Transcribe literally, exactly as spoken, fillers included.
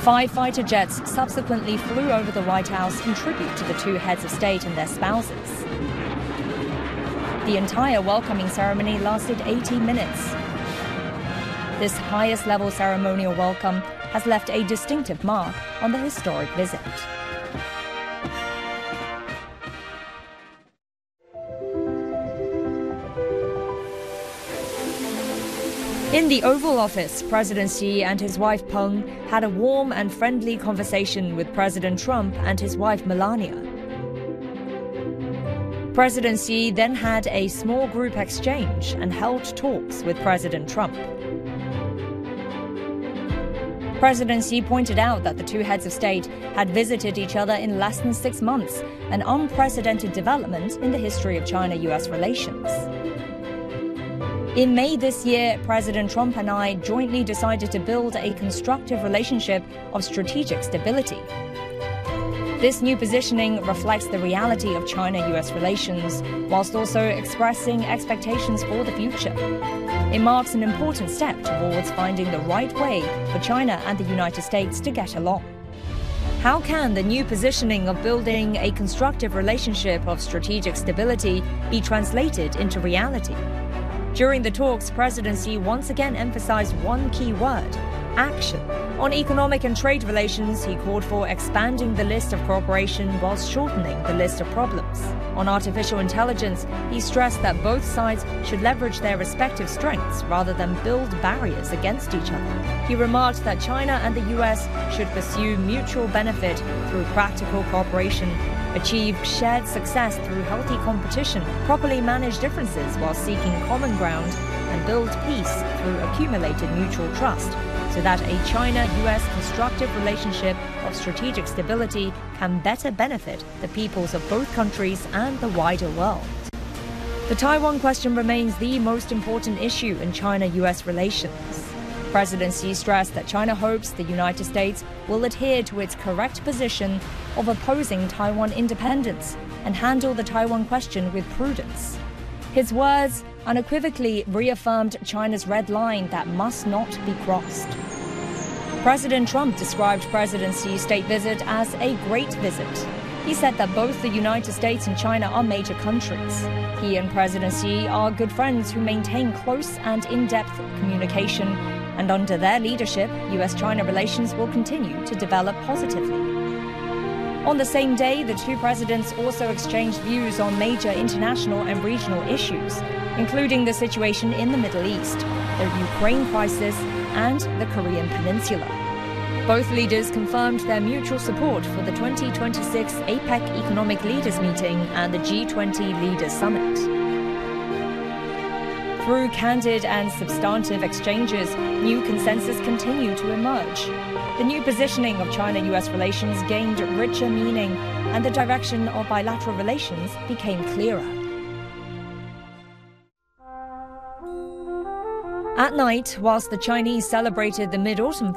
Five fighter jets subsequently flew over the White House in tribute to the two heads of state and their spouses. The entire welcoming ceremony lasted eighty minutes. This highest-level ceremonial welcome has left a distinctive mark on the historic visit. In the Oval Office, President Xi and his wife Peng had a warm and friendly conversation with President Trump and his wife Melania. President Xi then had a small group exchange and held talks with President Trump. President Xi pointed out that the two heads of state had visited each other in less than six months, an unprecedented development in the history of China-U S relations. In May this year, President Trump and I jointly decided to build a constructive relationship of strategic stability. This new positioning reflects the reality of China-U S relations, whilst also expressing expectations for the future. It marks an important step towards finding the right way for China and the United States to get along. How can the new positioning of building a constructive relationship of strategic stability be translated into reality? During the talks, President Xi once again emphasized one key word: action. On economic and trade relations, he called for expanding the list of cooperation whilst shortening the list of problems. On artificial intelligence, he stressed that both sides should leverage their respective strengths rather than build barriers against each other. He remarked that China and the U S should pursue mutual benefit through practical cooperation, achieve shared success through healthy competition, properly manage differences while seeking common ground, and build peace through accumulated mutual trust, so that a China-U S constructive relationship of strategic stability can better benefit the peoples of both countries and the wider world. The Taiwan question remains the most important issue in China-U S relations. President Xi stressed that China hopes the United States will adhere to its correct position of opposing Taiwan independence and handle the Taiwan question with prudence. His words unequivocally reaffirmed China's red line that must not be crossed. President Trump described President Xi's state visit as a great visit. He said that both the United States and China are major countries. He and President Xi are good friends who maintain close and in-depth communication, and under their leadership, U S China relations will continue to develop positively. On the same day, the two presidents also exchanged views on major international and regional issues, including the situation in the Middle East, the Ukraine crisis, and the Korean Peninsula. Both leaders confirmed their mutual support for the twenty twenty-six APEC Economic Leaders Meeting and the G twenty Leaders Summit. Through candid and substantive exchanges, new consensus continue to emerge. The new positioning of China-U S relations gained richer meaning, and the direction of bilateral relations became clearer. At night, whilst the Chinese celebrated the Mid-Autumn